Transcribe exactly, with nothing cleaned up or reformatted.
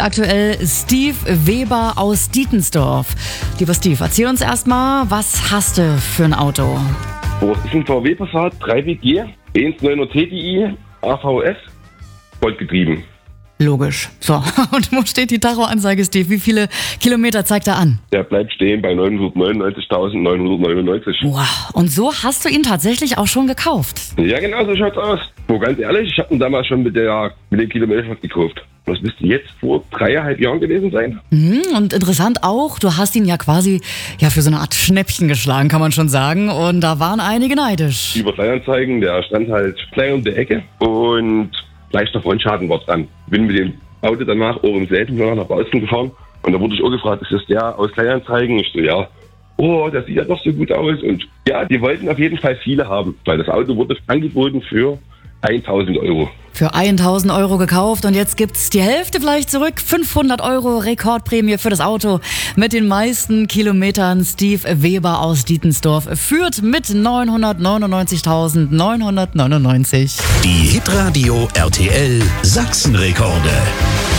aktuell Steve Weber aus Dietensdorf. Lieber Steve, erzähl uns erstmal, was hast du für ein Auto? Oh, das ist ein V W Passat drei W G, eins Komma neun T D I, A V S, Vollgetrieben. Logisch. So, und wo steht die Tacho-Anzeige, Steve? Wie viele Kilometer zeigt er an? Der bleibt stehen bei neunhundertneunundneunzigtausendneunhundertneunundneunzig. Wow, und so hast du ihn tatsächlich auch schon gekauft? Ja, genau so schaut's aus. Wo ganz ehrlich, ich habe ihn damals schon mit, der, mit dem Kilometer gekauft. Das müsste jetzt vor dreieinhalb Jahren gewesen sein. Mhm, und interessant auch, du hast ihn ja quasi ja für so eine Art Schnäppchen geschlagen, kann man schon sagen. Und da waren einige neidisch. Über Kleinanzeigen, der stand halt klein um die Ecke und leichter Frontschaden war dran. Bin mit dem Auto danach auch im selben Jahr nach Bautzen gefahren und da wurde ich auch gefragt, ist das der aus Kleinanzeigen? Ich so, ja. Oh, das sieht ja doch so gut aus. Und ja, die wollten auf jeden Fall viele haben, weil das Auto wurde angeboten für tausend Euro. Für tausend Euro gekauft und jetzt gibt's die Hälfte vielleicht zurück. fünfhundert Euro Rekordprämie für das Auto mit den meisten Kilometern. Steve Weber aus Dietensdorf führt mit neunhundertneunundneunzigtausendneunhundertneunundneunzig. Die Hitradio R T L Sachsenrekorde.